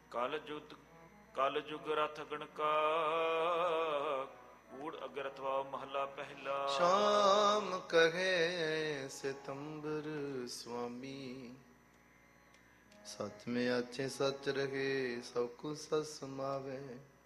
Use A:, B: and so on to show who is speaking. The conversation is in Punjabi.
A: ਕਲ ਜੁਗ ਰਥ ਗਣਕਾ ਕੂੜ ਅਗਰਤਵਾ ਮਹਲਾ ਪਹਿਲਾ।
B: ਸ਼ਾਮ ਕਹੇ ਸਿਤੰਬਰ ਸੁਆਮੀ, ਸਚ ਮੇ ਆਚੇ ਸਚ ਰਹੇ ਸਭ ਕੁ ਸਤ ਸਮਾਵੇ।